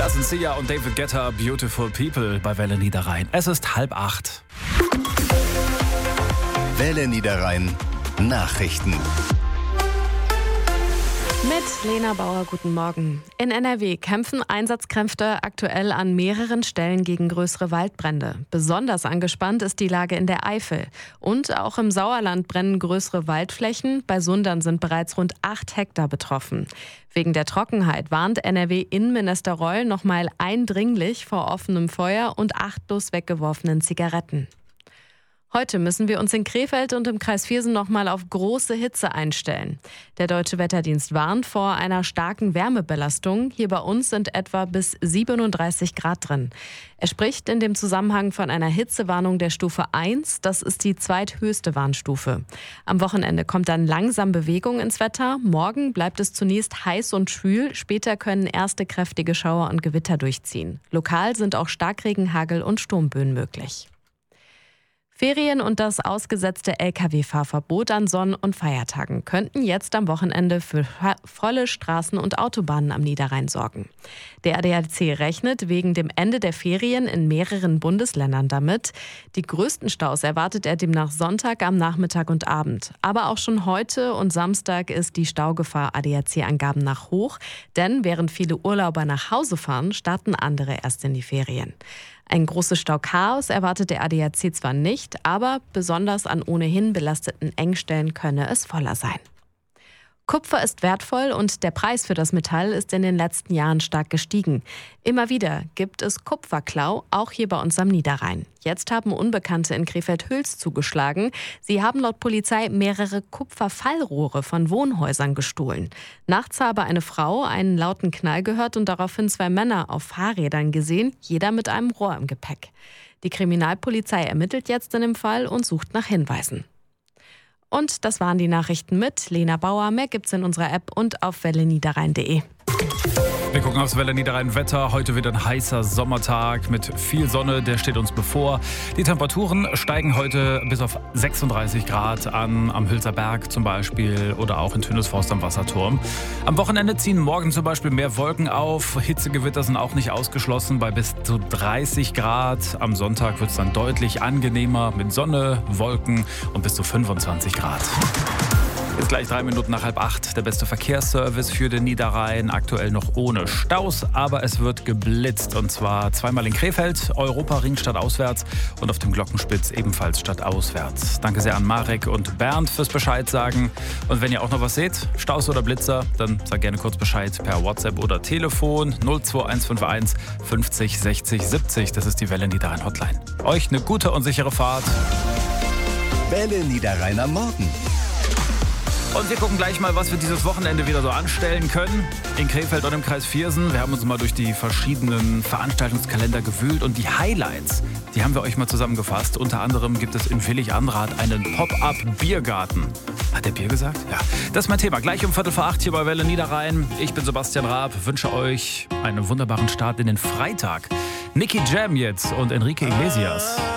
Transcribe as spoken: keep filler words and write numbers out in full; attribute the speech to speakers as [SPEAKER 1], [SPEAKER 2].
[SPEAKER 1] Das sind Sia und David Guetta, Beautiful People bei Welle Niederrhein. Es ist halb acht.
[SPEAKER 2] Welle Niederrhein Nachrichten.
[SPEAKER 3] Mit Lena Bauer, guten Morgen. In N R W kämpfen Einsatzkräfte aktuell an mehreren Stellen gegen größere Waldbrände. Besonders angespannt ist die Lage in der Eifel. Und auch im Sauerland brennen größere Waldflächen. Bei Sundern sind bereits rund acht Hektar betroffen. Wegen der Trockenheit warnt N R W-Innenminister Reul nochmal eindringlich vor offenem Feuer und achtlos weggeworfenen Zigaretten. Heute müssen wir uns in Krefeld und im Kreis Viersen nochmal auf große Hitze einstellen. Der Deutsche Wetterdienst warnt vor einer starken Wärmebelastung. Hier bei uns sind etwa bis siebenunddreißig Grad drin. Er spricht in dem Zusammenhang von einer Hitzewarnung der Stufe eins. Das ist die zweithöchste Warnstufe. Am Wochenende kommt dann langsam Bewegung ins Wetter. Morgen bleibt es zunächst heiß und schwül. Später können erste kräftige Schauer und Gewitter durchziehen. Lokal sind auch Starkregen, Hagel und Sturmböen möglich. Ferien und das ausgesetzte L K W-Fahrverbot an Sonn- und Feiertagen könnten jetzt am Wochenende für volle Straßen und Autobahnen am Niederrhein sorgen. Der A D A C rechnet wegen dem Ende der Ferien in mehreren Bundesländern damit. Die größten Staus erwartet er demnach Sonntag am Nachmittag und Abend. Aber auch schon heute und Samstag ist die Staugefahr A D A C-Angaben nach hoch. Denn während viele Urlauber nach Hause fahren, starten andere erst in die Ferien. Ein großes Stauchaos erwartet der A D A C zwar nicht, aber besonders an ohnehin belasteten Engstellen könne es voller sein. Kupfer ist wertvoll und der Preis für das Metall ist in den letzten Jahren stark gestiegen. Immer wieder gibt es Kupferklau, auch hier bei uns am Niederrhein. Jetzt haben Unbekannte in Krefeld-Hüls zugeschlagen. Sie haben laut Polizei mehrere Kupferfallrohre von Wohnhäusern gestohlen. Nachts habe eine Frau einen lauten Knall gehört und daraufhin zwei Männer auf Fahrrädern gesehen, jeder mit einem Rohr im Gepäck. Die Kriminalpolizei ermittelt jetzt in dem Fall und sucht nach Hinweisen. Und das waren die Nachrichten mit Lena Bauer. Mehr gibt's in unserer App und auf welle niederrhein punkt de.
[SPEAKER 1] Wir gucken aufs Welle Niederrhein Wetter. Heute wieder ein heißer Sommertag mit viel Sonne, der steht uns bevor. Die Temperaturen steigen heute bis auf sechsunddreißig Grad an, am Hülser Berg zum Beispiel oder auch in Tönisforst am Wasserturm. Am Wochenende ziehen morgen zum Beispiel mehr Wolken auf. Hitzegewitter sind auch nicht ausgeschlossen bei bis zu dreißig Grad. Am Sonntag wird es dann deutlich angenehmer mit Sonne, Wolken und bis zu fünfundzwanzig Grad. Ist gleich drei Minuten nach halb acht. Der beste Verkehrsservice für den Niederrhein. Aktuell noch ohne Staus, aber es wird geblitzt. Und zwar zweimal in Krefeld, Europa-Ring stadtauswärts und auf dem Glockenspitz ebenfalls stadtauswärts. Danke sehr an Marek und Bernd fürs Bescheid sagen. Und wenn ihr auch noch was seht, Staus oder Blitzer, dann sagt gerne kurz Bescheid per WhatsApp oder Telefon null zwei eins fünf eins fünfzig sechzig siebzig. Das ist die Welle Niederrhein Hotline. Euch eine gute und sichere Fahrt.
[SPEAKER 2] Welle Niederrhein am Morgen.
[SPEAKER 1] Und wir gucken gleich mal, was wir dieses Wochenende wieder so anstellen können. In Krefeld und im Kreis Viersen. Wir haben uns mal durch die verschiedenen Veranstaltungskalender gewühlt und die Highlights, die haben wir euch mal zusammengefasst. Unter anderem gibt es in Willig-Anrath einen Pop-Up-Biergarten. Hat der Bier gesagt? Ja. Das ist mein Thema. Gleich um Viertel vor acht hier bei Welle Niederrhein. Ich bin Sebastian Raab, wünsche euch einen wunderbaren Start in den Freitag. Nicky Jam jetzt und Enrique Iglesias.